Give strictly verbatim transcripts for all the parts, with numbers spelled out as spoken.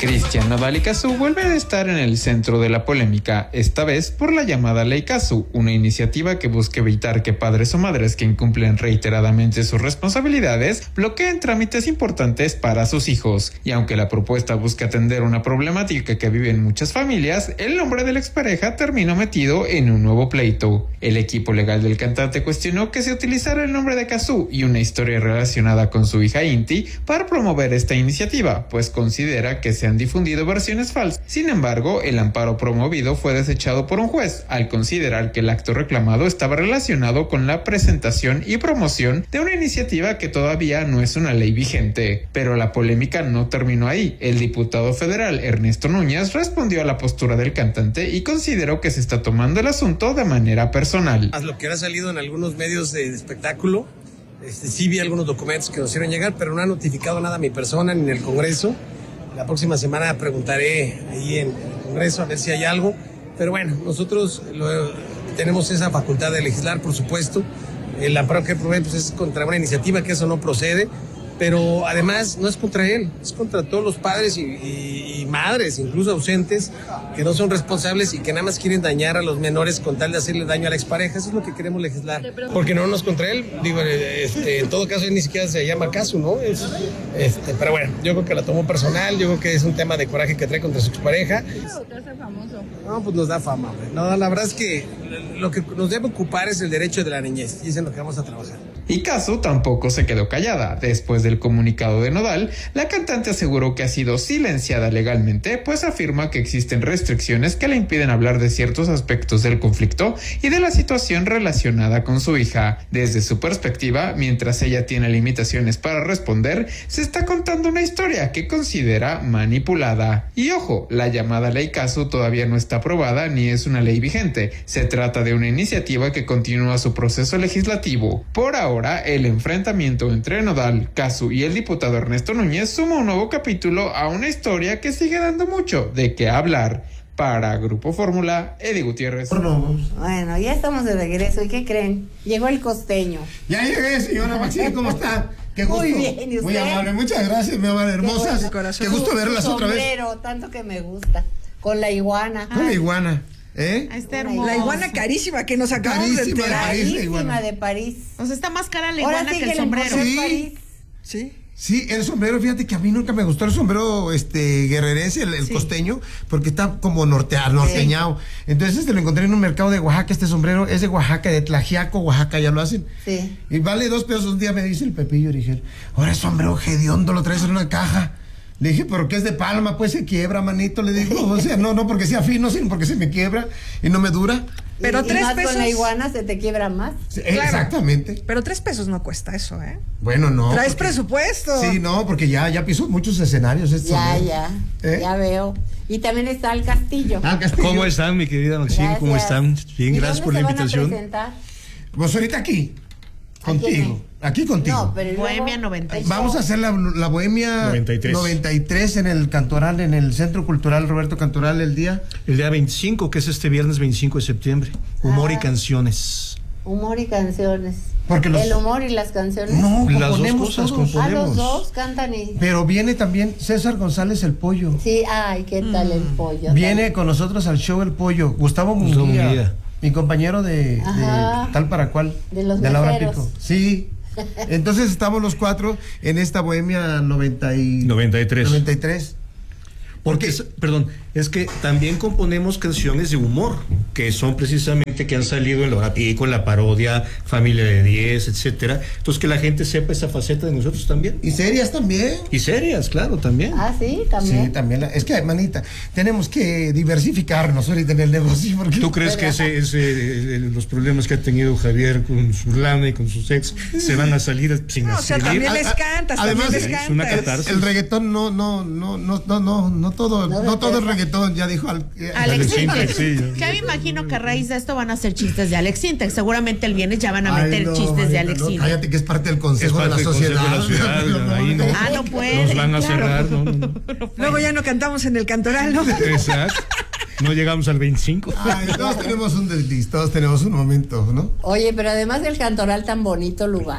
Cristian Nodal y Cazzu vuelven a estar en el centro de la polémica, esta vez por la llamada Ley Cazzu, una iniciativa que busca evitar que padres o madres que incumplen reiteradamente sus responsabilidades bloqueen trámites importantes para sus hijos. Y aunque la propuesta busca atender una problemática que viven muchas familias, el nombre de la expareja terminó metido en un nuevo pleito. El equipo legal del cantante cuestionó que se utilizara el nombre de Cazzu y una historia relacionada con su hija Inti para promover esta iniciativa, pues considera que se han difundido versiones falsas. Sin embargo, el amparo promovido fue desechado por un juez, al considerar que el acto reclamado estaba relacionado con la presentación y promoción de una iniciativa que todavía no es una ley vigente. Pero la polémica no terminó ahí. El diputado federal Ernesto Núñez respondió a la postura del cantante y consideró que se está tomando el asunto de manera personal. Lo que ha salido en algunos medios de espectáculo, este, sí vi algunos documentos que nos hicieron llegar, pero no ha notificado nada a mi persona ni en el Congreso. La próxima semana preguntaré ahí en el Congreso a ver si hay algo. Pero bueno, nosotros lo, tenemos esa facultad de legislar, por supuesto. El amparo que probé pues, es contra una iniciativa, que eso no procede. Pero además no es contra él, es contra todos los padres y, y, y madres, incluso ausentes, que no son responsables y que nada más quieren dañar a los menores con tal de hacerle daño a la expareja. Eso es lo que queremos legislar. Porque no nos contra él, digo, este, en todo caso él ni siquiera se llama Cazzu, ¿no? Es, este, pero bueno, yo creo que la tomó personal, yo creo que es un tema de coraje que trae contra su expareja. ¿Te hace famoso? No, pues nos da fama, hombre. No, la verdad es que lo que nos debe ocupar es el derecho de la niñez y es en lo que vamos a trabajar. Y Cazzu tampoco se quedó callada. Después del comunicado de Nodal, la cantante aseguró que ha sido silenciada legalmente, pues afirma que existen restricciones que le impiden hablar de ciertos aspectos del conflicto y de la situación relacionada con su hija. Desde su perspectiva, mientras ella tiene limitaciones para responder, se está contando una historia que considera manipulada. Y ojo, la llamada Ley Cazzu todavía no está aprobada ni es una ley vigente. Se trata de una iniciativa que continúa su proceso legislativo. Por ahora, Ahora, el enfrentamiento entre Nodal, Cazzu y el diputado Ernesto Núñez suma un nuevo capítulo a una historia que sigue dando mucho de qué hablar. Para Grupo Fórmula, Eddie Gutiérrez. Bueno, ya estamos de regreso. ¿Y qué creen? Llegó el costeño. Ya llegué, señora Maxine, ¿cómo está? Qué gusto. Muy bien, ¿y usted? Muy amable, muchas gracias, mi amable, hermosas. Qué, bueno. Qué gusto verlas otra vez. Sombrero, tanto que me gusta. Con la iguana. Con la iguana. ¿Eh? Está hermosa. La iguana carísima que nos acabamos carísima de enterar. de París, Carísima de París. O sea, está más cara la iguana sí que, que el sombrero. Sí. Sí. Sí. Sí, el sombrero, fíjate que a mí nunca me gustó el sombrero este guerrerense, el, el sí. costeño, porque está como norteado, norteñado. Sí. Entonces este lo encontré en un mercado de Oaxaca, este sombrero es de Oaxaca, de Tlaxiaco, Oaxaca, ya lo hacen. Sí. Y vale dos pesos. Un día me dice el Pepillo, y dije, ahora es sombrero hediondo, lo traes en una caja. Le dije, pero que es de palma, pues se quiebra, manito. Le digo, o sea, no, no porque sea fino, sino porque se me quiebra y no me dura. Pero y, tres y más pesos. Con la iguana se te quiebra más. Sí, claro. Exactamente. Pero tres pesos no cuesta eso, ¿eh? Bueno, no. Traes porque, presupuesto. Sí, no, porque ya, ya pisó muchos escenarios. Este ya, sombrero. ya. ¿Eh? Ya veo. Y también está el castillo. Ah, Castillo. ¿Cómo están, mi querida Maxine? Gracias. ¿Cómo están? Bien, ¿Y gracias por la dónde se invitación. van a presentar? Pues ahorita aquí. Contigo. Aquí contigo. No, pero Bohemia noventa y seis. Vamos a hacer la, la Bohemia noventa y tres. noventa y tres en el Cantoral, en el Centro Cultural Roberto Cantoral, el día. El día veinticinco, que es este viernes veinticinco de septiembre. Humor Ah. y canciones. Humor y canciones. Porque los... El humor y las canciones. No, Las dos componemos cosas, todos. componemos. A los dos cantan y... Pero viene también César González el Pollo. Sí, ay, ¿qué tal el pollo? Viene con nosotros al show el Pollo. Gustavo Gustavo Munguía, Munguía. mi compañero de, de tal para cual. De los la hora meseros. pico. Sí. Entonces estamos los cuatro en esta Bohemia noventa y... noventa y tres. noventa y tres. Porque, es, perdón, es que también componemos canciones de humor, que son precisamente que han salido en la hora pico, en la parodia, Familia de diez, etcétera. Entonces que la gente sepa esa faceta de nosotros también. Y serias también. Y serias, claro, también. Ah, sí, también. Sí, también. La, es que, manita, tenemos que diversificarnos ahorita en el negocio. Porque ¿Tú crees que ese, ese, los problemas que ha tenido Javier con su lana y con sus ex se van a salir sin No, o sea, seguir? también les cantas, Además, también les es cantas. una catarsis. el reggaetón no, no, no, no, no, no, no todo, No no, todo es despega. reggaetón, ya dijo al, eh, Alex Sintek, sí. Ya me imagino que a raíz de esto van a hacer chistes de Alex Sintek. Seguramente el viernes ya van a Ay, meter no, chistes de manita, Alex no, Sintek. cállate que es parte del consejo Es de la parte del sociedad. consejo de la ciudad, ahí no. Ah, no pueden, Nos van a claro. cerrar, no, no, no. Luego ya no cantamos en el Cantoral, ¿no? Exacto. No llegamos al veinticinco. Ay, todos tenemos un desliz, todos tenemos un momento, ¿no? Oye, pero además del Cantoral, tan bonito lugar.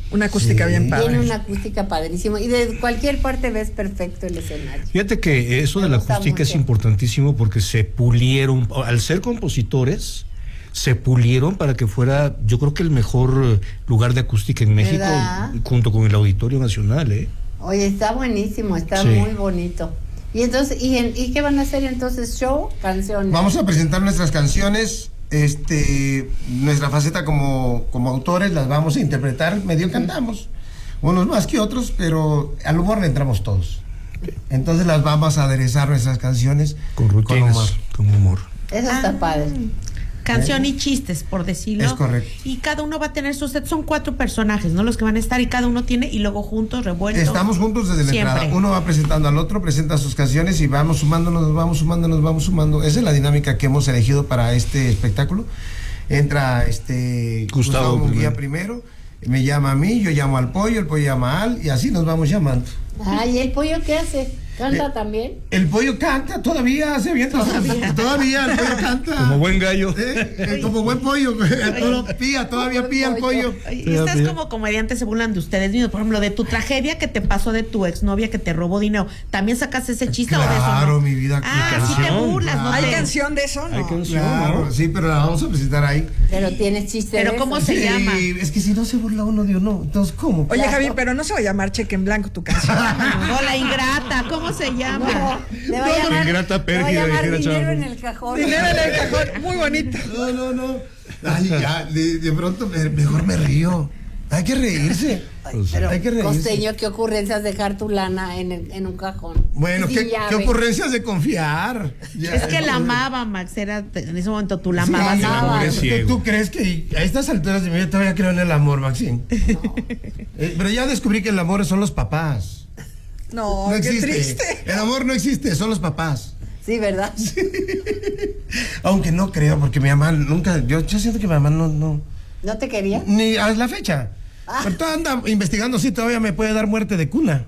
Una acústica Sí. bien padre. Tiene una acústica padrísima y de cualquier parte ves perfecto el escenario. Fíjate que eso de Me la gusta acústica es mucho. importantísimo porque se pulieron, al ser compositores, se pulieron para que fuera, yo creo que el mejor lugar de acústica en México, ¿Verdad? junto con el Auditorio Nacional, ¿eh? Oye, está buenísimo, está Sí. muy bonito. Y entonces, ¿y, en- ¿y qué van a hacer entonces? ¿Show? ¿Canciones? Vamos a presentar nuestras canciones, este, nuestra faceta como, como autores, las vamos a interpretar, medio cantamos, unos más que otros, pero al humor le entramos todos. Entonces las vamos a aderezar nuestras canciones Con rutinas, humor. con humor. Eso Ah. está padre. Canción y chistes, por decirlo. Es correcto. Y cada uno va a tener sus sets. Son cuatro personajes, ¿no? Los que van a estar y cada uno tiene y luego juntos, revueltos. Estamos juntos desde la Siempre. entrada. Uno va presentando al otro, presenta sus canciones y vamos sumándonos, vamos sumándonos, vamos sumando. Esa es la dinámica que hemos elegido para este espectáculo. Entra este Gustavo Munguía primero, me llama a mí, yo llamo al pollo, el pollo llama a Al y así nos vamos llamando. Ay, ¿el pollo qué hace? ¿Canta Eh, también? El pollo canta, todavía hace bien. Todavía, todavía el pollo canta. Como buen gallo. Eh, eh, como buen pollo. Todo pía, todavía pía el pollo. Y Sí, ustedes sí. como comediantes se burlan de ustedes mismos. Por ejemplo, de tu tragedia que te pasó de tu exnovia que te robó dinero. ¿También sacas ese chiste o de eso Claro, no? mi vida. Ah, Mi sí te canción. burlas, ¿no? ¿Hay te- canción de eso? No. Hay canción, Claro, ¿no? sí, pero la vamos a presentar ahí. Pero tienes chiste Pero de ¿cómo eso. se llama? Es que si no se burla uno de uno, entonces ¿cómo? Oye, Javi, pero no se va a llamar Cheque en Blanco tu canción. No, la ingrata, ¿cómo se llama? No, le va a llamar, Ingrata le va a pérfida, llamar dijera dinero Chavo. en el cajón. Dinero en el cajón, muy bonito. No, no, no. Ay, ya, de, de pronto me- mejor me río. Hay que reírse. Pero, Hay que reírse. costeño, ¿qué ocurrencias dejar tu lana en, el- en un cajón? Bueno, Sin ¿qué, llave. qué ocurrencias de confiar? Ya, Es que la no, amaba, Max. Era, en ese momento tú la Sí, amabas. el ¿no? amor es ¿Tú- ciego. ¿Tú crees que a estas alturas de mi vida todavía creo en el amor, Maxine? Eh, pero ya descubrí que el amor son los papás. No, No qué existe. triste. El amor no existe, son los papás. Sí, ¿verdad? Aunque no creo, porque mi mamá nunca, yo, yo siento que mi mamá no, no, ¿No te quería? ni a la fecha. Pero todo anda investigando si todavía me puede dar muerte de cuna.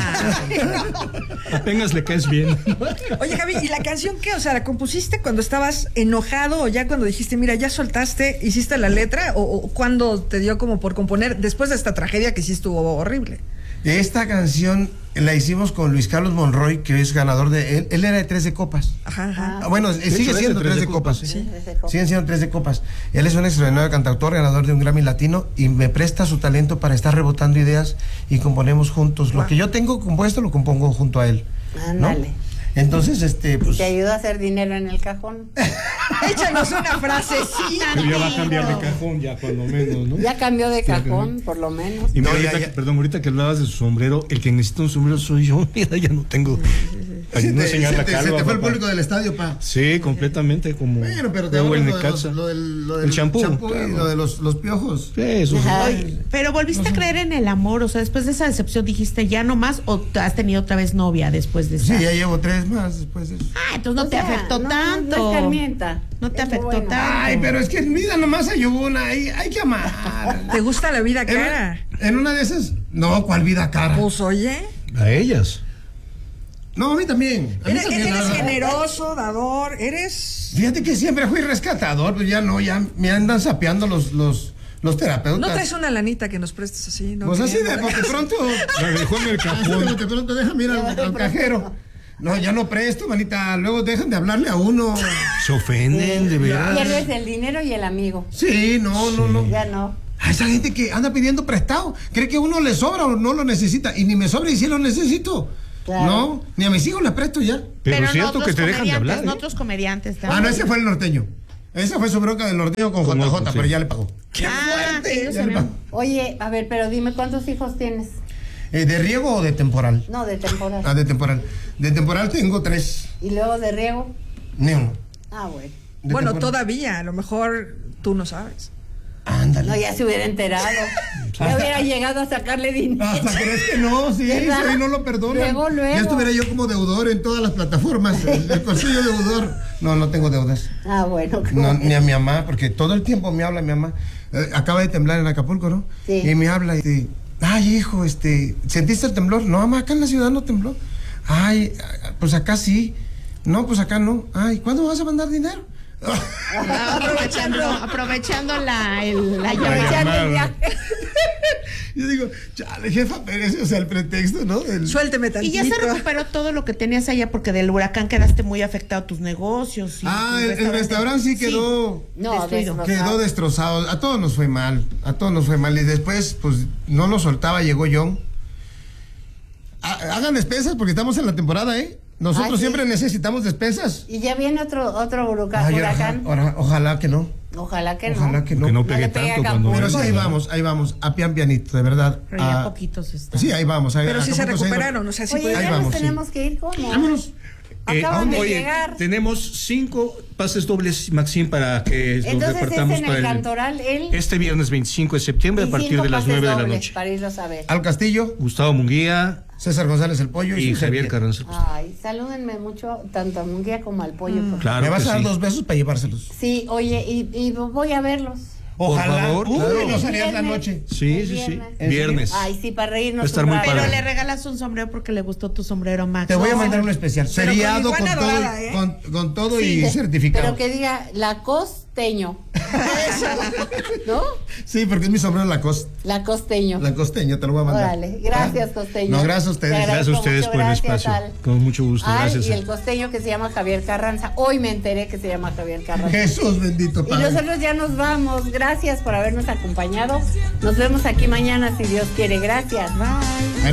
Apenas le caes bien. Oye, Javi, ¿y la canción qué? O sea, ¿la compusiste cuando estabas enojado o ya cuando dijiste, mira, ya soltaste, hiciste la letra? ¿O, o cuándo te dio como por componer después de esta tragedia que sí estuvo horrible? Esta canción la hicimos con Luis Carlos Monroy, que es ganador de él. Él era de Tres de Copas. Ajá, ajá. Ah, bueno, eh, hecho, sigue es de siendo Tres Tres de de Copas. Copas, sí. Tres de Copas. Siguen siendo Tres de Copas. Él es un extraordinario cantautor, ganador de un Grammy Latino y me presta su talento para estar rebotando ideas y componemos juntos. Lo que yo tengo compuesto lo compongo junto a él. ¿no? Ándale. Entonces, este, pues. ¿Te ayuda a hacer dinero en el cajón? Échanos una frasecita. Pero ya va a cambiar de cajón, ya cuando menos, ¿no? Ya cambió de cajón, por lo menos. Y mira, No, ya, ahorita, ya. perdón, ahorita que hablabas de su sombrero, el que necesita un sombrero soy yo. Mira, ya no tengo. Para Se no te, enseñar se la te- se calva, te fue el papá. público del estadio, pa. Sí, completamente como. Bueno, pero te luego hablo el lo, de los- Necaxa. lo del, lo del El champú, champú y claro. lo de los, los piojos. Sí, eso sí. Ajá. Oye, pero volviste a creer en el amor, o sea, después de esa decepción dijiste ya no más o te has tenido otra vez novia después de eso. Sí, ya llevo tres más después de eso. Ah, entonces no O te sea, afectó no, tanto. No escarmienta. No te Es lo afectó bueno. tanto. Ay, pero es que en vida nomás hay una, hay, hay que amar. ¿Te gusta la vida En, cara? en una de esas, no, ¿cuál vida cara? Pues oye, A ellas. No, a mí también. A mí eres, también, eres la verdad. generoso, dador, eres... Fíjate que siempre fui rescatador, pues ya no, ya me andan sapeando los, los, los terapeutas. ¿No traes una lanita que nos prestes así? ¿No? Pues así de Queriendo- bote pronto. La dejó en el Así de cajón. bote pronto, déjame ir al, al cajero. No, ya no presto, manita. Luego dejan de hablarle a uno. Se ofenden, de veras. Pierdes el dinero y el amigo. Sí, no, no, no. Ya no. A esa gente que anda pidiendo prestado, cree que uno le sobra o no lo necesita. Y ni me sobra y sí lo necesito. Claro. No, ni a mis hijos les presto ya. Pero, no siento otros que te dejan de comediantes, hablar. no ¿eh? otros comediantes Ah, también. no, ese fue el norteño. Esa fue su bronca del norteño con Con J J, otro, sí. pero ya le pagó. Ah, que ellos Ya se le ven. pagó. Oye, a ver, pero dime, ¿cuántos hijos tienes? Eh, ¿De riego o de temporal? No, de temporada. Ah, de temporal. De temporal tengo tres. Y luego de riego. Ni uno. Ah, bueno. De Bueno, temporal. todavía, a lo mejor tú no sabes. Ándale. No, ya se hubiera enterado. Ya hubiera llegado a sacarle dinero. Hasta crees que no, sí, ¿Verdad? sí, no lo perdonan. Luego, luego. Ya estuviera yo como deudor en todas las plataformas. El, el consejo deudor. No, no tengo deudas. Ah, bueno. No, ni a mi mamá, porque todo el tiempo me habla mi mamá. Eh, acaba de temblar en Acapulco, ¿no? Sí. Y me habla y dice, ay, hijo, este, ¿sentiste el temblor? No, mamá, acá en la ciudad no tembló. Ay, pues acá sí. No, pues acá no. Ay, ¿cuándo vas a mandar dinero? Ah, aprovechando, aprovechando la, el, la Aprovechando llamada. el viaje. Yo digo, chale, jefa Pérez, o sea, el pretexto, ¿no? El... Suélteme Y tantito. ya se recuperó todo lo que tenías allá porque del huracán quedaste muy afectado tus negocios. y Ah, tu el, el restaurante sí quedó... No, destruido. destrozado. Quedó destrozado. A todos nos fue mal. A todos nos fue mal. Y después, pues, no nos soltaba, llegó John. Ha- Hagan despensas porque estamos en la temporada, ¿eh? Nosotros Ah, sí. siempre necesitamos despensas. Y ya viene otro otro huracán. Ay, huracán. ojalá, ojalá que no. Ojalá que no. Ojalá que no. Que no No pegue le pegue tanto a cuando Pero sí, venga. ahí vamos, ahí vamos. A pian pianito, de verdad. Pero ya Ah, poquitos están. sí, ahí vamos. Ahí, Pero sí se Acapulco ha ido- recuperaron, o sea, sí Oye, puede- Ahí ya vamos, nos sí. tenemos que ir, ¿cómo? Vámonos. Eh, Acaban de oye, llegar. tenemos cinco pases dobles, Maxim, para que los Entonces es repartamos en para el el, Cantoral el este viernes veinticinco de septiembre y a partir cinco de las pases nueve de la dobles noche. para irlos a ver. Al Castillo, Gustavo Munguía César González el Pollo y, y su Javier servilleta. Carranza. Ay, salúdenme mucho, tanto a Munguía como al pollo. por Claro Me vas que a dar sí. dos besos para llevárselos. Sí, oye, y, y voy a verlos. Ojalá. favor, Uy, claro. nos harías la Viernes. noche. Sí, El sí, sí. viernes. Viernes. Ay, sí, para reírnos. Va a estar un muy rato. Pero padre. le regalas un sombrero porque le gustó tu sombrero, Max. Te voy a No. mandar un especial. Pero con Seriado con, iguana todo, dorada, ¿eh? con, con todo Sí, y de- certificado. Pero que diga Lacosteño. ¿No? Sí, porque es mi sombrero Lacoste. Lacosteño. La costeña, te lo voy a mandar. Órale, gracias, Ah. costeño. No, gracias a ustedes. Te agradezco Gracias a ustedes mucho, por el gracias, espacio. Al. Con mucho gusto, Al gracias. y el costeño que se llama Javier Carranza. Hoy me enteré que se llama Javier Carranza. Jesús bendito Y Padre. nosotros ya nos vamos. Gracias por habernos acompañado. Nos vemos aquí mañana si Dios quiere. Gracias. Bye.